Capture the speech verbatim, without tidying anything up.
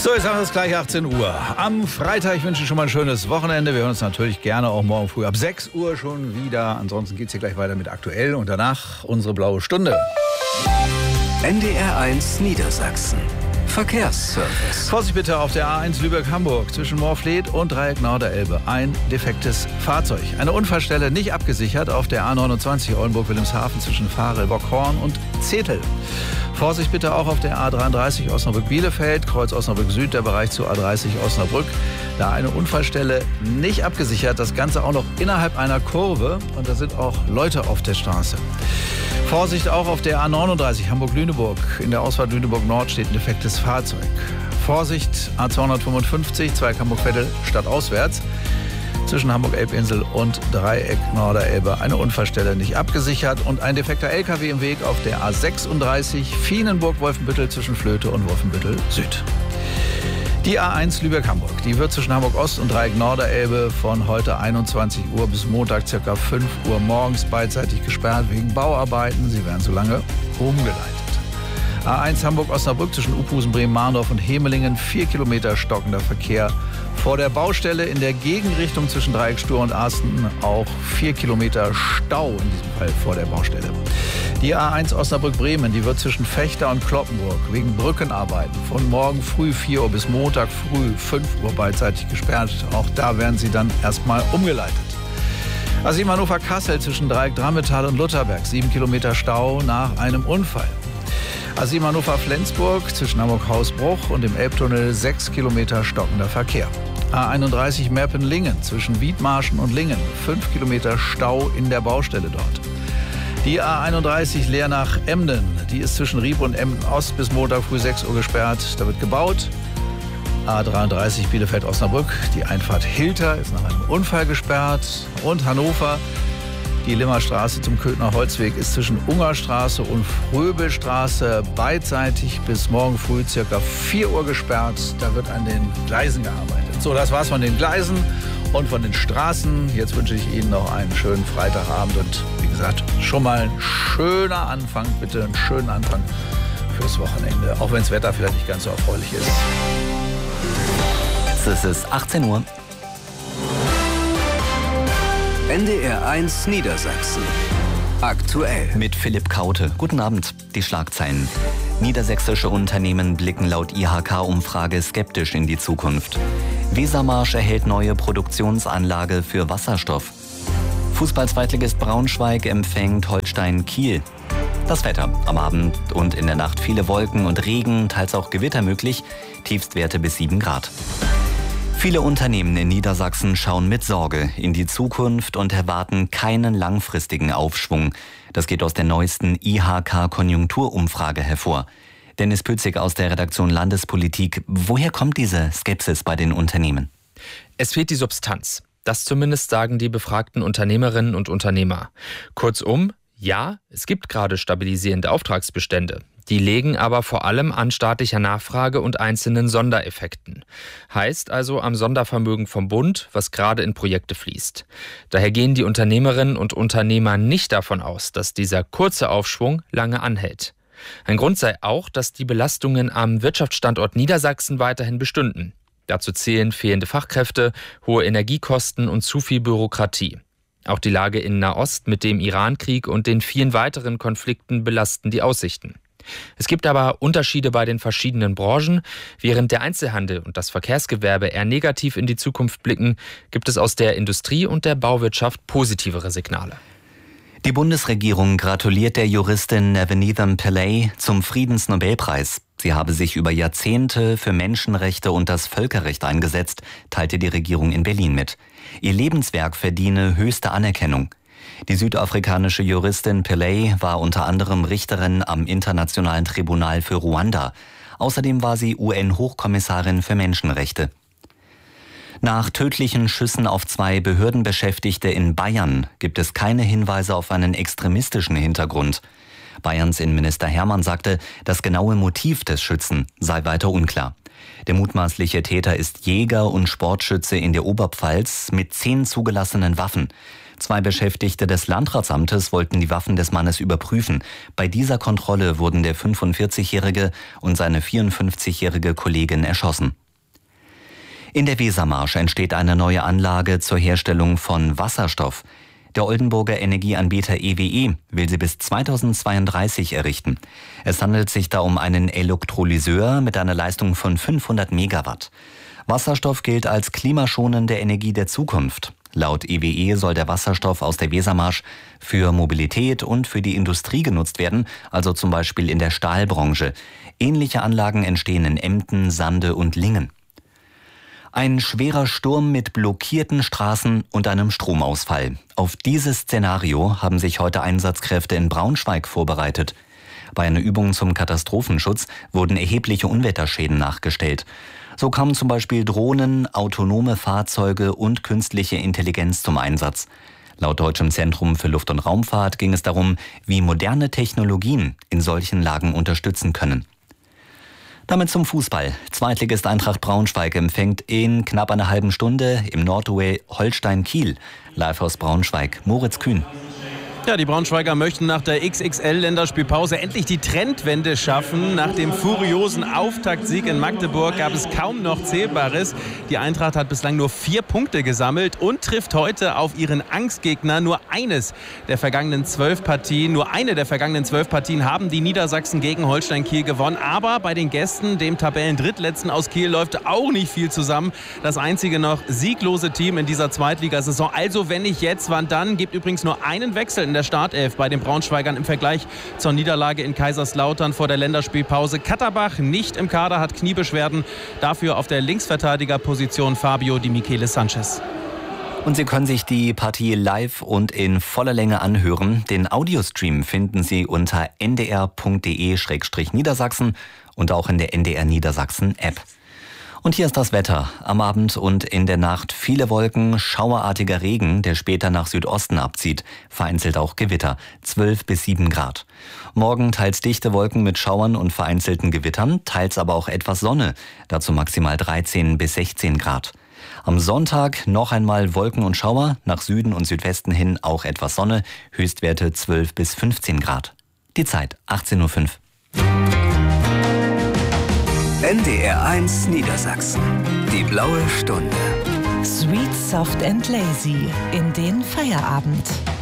So, jetzt haben wir es gleich achtzehn Uhr. Am Freitag, ich wünsche Ihnen schon mal ein schönes Wochenende. Wir hören uns natürlich gerne auch morgen früh ab sechs Uhr schon wieder. Ansonsten geht es hier gleich weiter mit Aktuell und danach unsere blaue Stunde. N D R eins Niedersachsen. Verkehrsservice. Vorsicht bitte auf der A eins Lübeck-Hamburg zwischen Moorfleet und Dreieck Norderelbe. Ein defektes Fahrzeug. Eine Unfallstelle nicht abgesichert auf der A neunundzwanzig Oldenburg-Wilhelmshaven zwischen Fahre, Bockhorn und Zetel. Vorsicht bitte auch auf der A dreiunddreißig Osnabrück-Bielefeld, Kreuz Osnabrück Süd, der Bereich zu A dreißig Osnabrück. Da eine Unfallstelle nicht abgesichert, das Ganze auch noch innerhalb einer Kurve und da sind auch Leute auf der Straße. Vorsicht auch auf der A neununddreißig Hamburg-Lüneburg. In der Ausfahrt Lüneburg Nord steht ein defektes Fahrzeug. Vorsicht A zweihundertfünfundfünfzig, Zweig Hamburg-Vettel stadtauswärts. Zwischen Hamburg-Elbinsel und Dreieck Norderelbe eine Unfallstelle nicht abgesichert und ein defekter L K W im Weg auf der A sechsunddreißig Fienenburg-Wolfenbüttel zwischen Flöte und Wolfenbüttel Süd. Die A eins Lübeck-Hamburg, die wird zwischen Hamburg-Ost und Dreieck Norderelbe von heute einundzwanzig Uhr bis Montag ca. fünf Uhr morgens beidseitig gesperrt wegen Bauarbeiten. Sie werden so lange umgeleitet. A eins Hamburg-Osnabrück zwischen Uphusen, Bremen-Marndorf und Hemelingen, vier Kilometer stockender Verkehr. Vor der Baustelle in der Gegenrichtung zwischen Dreieck Stur und Arsten auch vier Kilometer Stau, in diesem Fall vor der Baustelle. Die A eins Osnabrück-Bremen, die wird zwischen Fechter und Kloppenburg wegen Brückenarbeiten von morgen früh vier Uhr bis Montag früh fünf Uhr beidseitig gesperrt. Auch da werden sie dann erstmal umgeleitet. A sieben Hannover-Kassel zwischen Dreieck Drammetal und Lutherberg, sieben Kilometer Stau nach einem Unfall. A sieben Hannover-Flensburg zwischen Hamburg-Hausbruch und dem Elbtunnel sechs Kilometer stockender Verkehr. A einunddreißig Merpen-Lingen zwischen Wiedmarschen und Lingen, fünf Kilometer Stau in der Baustelle dort. Die A einunddreißig Leer nach Emden, die ist zwischen Rieb und Emden Ost bis Montag früh sechs Uhr gesperrt, da wird gebaut. A dreiunddreißig Bielefeld-Osnabrück, die Einfahrt Hilter ist nach einem Unfall gesperrt. Und Hannover, die Limmerstraße zum Köthner Holzweg ist zwischen Ungerstraße und Fröbelstraße beidseitig bis morgen früh circa vier Uhr gesperrt. Da wird an den Gleisen gearbeitet. So, das war's von den Gleisen und von den Straßen. Jetzt wünsche ich Ihnen noch einen schönen Freitagabend und wie gesagt, schon mal ein schöner Anfang, bitte einen schönen Anfang fürs Wochenende, auch wenn das Wetter vielleicht nicht ganz so erfreulich ist. Es ist achtzehn Uhr. N D R eins Niedersachsen. Aktuell. Mit Philipp Kaute. Guten Abend. Die Schlagzeilen. Niedersächsische Unternehmen blicken laut I H K-Umfrage skeptisch in die Zukunft. Wesermarsch erhält neue Produktionsanlage für Wasserstoff. Fußball-Zweitligist Braunschweig empfängt Holstein Kiel. Das Wetter. Am Abend und in der Nacht viele Wolken und Regen, teils auch Gewitter möglich. Tiefstwerte bis sieben Grad. Viele Unternehmen in Niedersachsen schauen mit Sorge in die Zukunft und erwarten keinen langfristigen Aufschwung. Das geht aus der neuesten I H K-Konjunkturumfrage hervor. Dennis Pützig aus der Redaktion Landespolitik. Woher kommt diese Skepsis bei den Unternehmen? Es fehlt die Substanz. Das zumindest sagen die befragten Unternehmerinnen und Unternehmer. Kurzum, ja, es gibt gerade stabilisierende Auftragsbestände. Die legen aber vor allem an staatlicher Nachfrage und einzelnen Sondereffekten. Heißt also am Sondervermögen vom Bund, was gerade in Projekte fließt. Daher gehen die Unternehmerinnen und Unternehmer nicht davon aus, dass dieser kurze Aufschwung lange anhält. Ein Grund sei auch, dass die Belastungen am Wirtschaftsstandort Niedersachsen weiterhin bestünden. Dazu zählen fehlende Fachkräfte, hohe Energiekosten und zu viel Bürokratie. Auch die Lage in Nahost mit dem Irankrieg und den vielen weiteren Konflikten belasten die Aussichten. Es gibt aber Unterschiede bei den verschiedenen Branchen. Während der Einzelhandel und das Verkehrsgewerbe eher negativ in die Zukunft blicken, gibt es aus der Industrie und der Bauwirtschaft positivere Signale. Die Bundesregierung gratuliert der Juristin Navanethan Pillay zum Friedensnobelpreis. Sie habe sich über Jahrzehnte für Menschenrechte und das Völkerrecht eingesetzt, teilte die Regierung in Berlin mit. Ihr Lebenswerk verdiene höchste Anerkennung. Die südafrikanische Juristin Pillay war unter anderem Richterin am Internationalen Tribunal für Ruanda. Außerdem war sie U N-Hochkommissarin für Menschenrechte. Nach tödlichen Schüssen auf zwei Behördenbeschäftigte in Bayern gibt es keine Hinweise auf einen extremistischen Hintergrund. Bayerns Innenminister Hermann sagte, das genaue Motiv des Schützen sei weiter unklar. Der mutmaßliche Täter ist Jäger und Sportschütze in der Oberpfalz mit zehn zugelassenen Waffen. Zwei Beschäftigte des Landratsamtes wollten die Waffen des Mannes überprüfen. Bei dieser Kontrolle wurden der fünfundvierzigjährige und seine vierundfünfzigjährige Kollegin erschossen. In der Wesermarsch entsteht eine neue Anlage zur Herstellung von Wasserstoff. Der Oldenburger Energieanbieter E W E will sie bis zweitausendzweiunddreißig errichten. Es handelt sich da um einen Elektrolyseur mit einer Leistung von fünfhundert Megawatt. Wasserstoff gilt als klimaschonende Energie der Zukunft. Laut E W E soll der Wasserstoff aus der Wesermarsch für Mobilität und für die Industrie genutzt werden, also zum Beispiel in der Stahlbranche. Ähnliche Anlagen entstehen in Emden, Sande und Lingen. Ein schwerer Sturm mit blockierten Straßen und einem Stromausfall. Auf dieses Szenario haben sich heute Einsatzkräfte in Braunschweig vorbereitet. Bei einer Übung zum Katastrophenschutz wurden erhebliche Unwetterschäden nachgestellt. So kamen zum Beispiel Drohnen, autonome Fahrzeuge und künstliche Intelligenz zum Einsatz. Laut Deutschem Zentrum für Luft- und Raumfahrt ging es darum, wie moderne Technologien in solchen Lagen unterstützen können. Damit zum Fußball. Zweitligist Eintracht Braunschweig empfängt in knapp einer halben Stunde im Nordduell Holstein Kiel. Live aus Braunschweig, Moritz Kühn. Ja, die Braunschweiger möchten nach der X X L-Länderspielpause endlich die Trendwende schaffen. Nach dem furiosen Auftaktsieg in Magdeburg gab es kaum noch Zählbares. Die Eintracht hat bislang nur vier Punkte gesammelt und trifft heute auf ihren Angstgegner. Nur eines der vergangenen zwölf Partien, nur eine der vergangenen zwölf Partien haben die Niedersachsen gegen Holstein Kiel gewonnen. Aber bei den Gästen, dem Tabellendrittletzten aus Kiel, läuft auch nicht viel zusammen. Das einzige noch sieglose Team in dieser Zweitligasaison. Also wenn nicht jetzt, wann dann? Gibt übrigens nur einen Wechsel in der Startelf bei den Braunschweigern im Vergleich zur Niederlage in Kaiserslautern vor der Länderspielpause. Katterbach nicht im Kader, hat Kniebeschwerden. Dafür auf der Linksverteidigerposition Fabio Di Michele Sanchez. Und Sie können sich die Partie live und in voller Länge anhören. Den Audiostream finden Sie unter n d r punkt d e slash niedersachsen und auch in der N D R Niedersachsen App. Und hier ist das Wetter. Am Abend und in der Nacht viele Wolken, schauerartiger Regen, der später nach Südosten abzieht. Vereinzelt auch Gewitter, zwölf bis sieben Grad. Morgen teils dichte Wolken mit Schauern und vereinzelten Gewittern, teils aber auch etwas Sonne. Dazu maximal dreizehn bis sechzehn Grad. Am Sonntag noch einmal Wolken und Schauer, nach Süden und Südwesten hin auch etwas Sonne, Höchstwerte zwölf bis fünfzehn Grad. Die Zeit achtzehn Uhr fünf. N D R eins Niedersachsen. Die blaue Stunde. Sweet, soft and lazy in den Feierabend.